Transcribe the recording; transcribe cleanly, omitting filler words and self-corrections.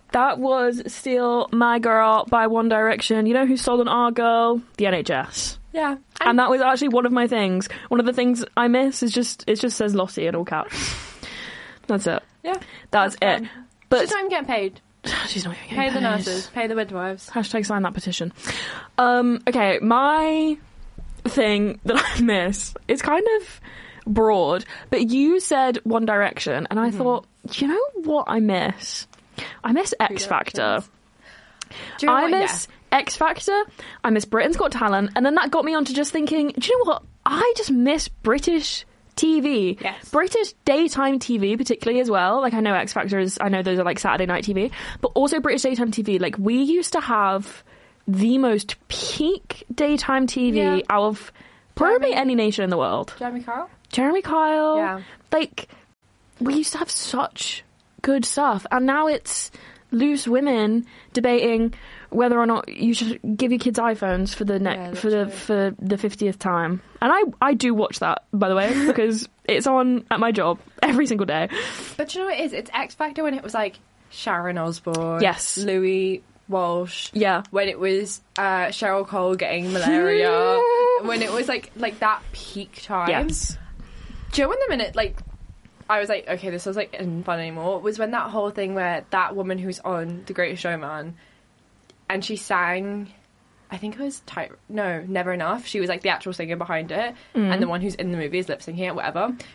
That was Steal My Girl by One Direction. You know who's stolen our girl? The NHS. Yeah. And that was actually one of my things. One of the things I miss is it just says Lossie in all caps. That's it. Yeah. That's it. Fun. But She's not even getting paid. she's not even Pay getting the paid. nurses. Pay the midwives. Hashtag sign that petition. Okay, my thing that I miss is kind of broad, but you said One Direction, and I thought, you know what I miss? I miss X Factor. Do you know I what? miss X Factor. I miss Britain's Got Talent, and then that got me onto just thinking, do you know what? I just miss British TV. Yes. British daytime TV particularly as well. Like, I know X Factor is, I know those are like Saturday night TV, but also British daytime TV. Like, we used to have the most peak daytime TV out of probably any nation in the world. Jeremy Kyle? Jeremy Kyle. Yeah. Like, we used to have such good stuff, and now it's loose women debating whether or not you should give your kids iPhones for the for the 50th time. And I do watch that, by the way, because it's on at my job every single day. But you know what it is? It's X Factor when it was like Sharon Osbourne, Yes. Louis Walsh, Yeah. when it was Cheryl Cole getting malaria, when it was like that peak time. Yes. Do you know when the minute like I was like, okay, this was like isn't fun anymore, was when that whole thing where that woman who's on The Greatest Showman and she sang, I think it was Never Enough. She was like the actual singer behind it, and the one who's in the movie is lip syncing it, whatever.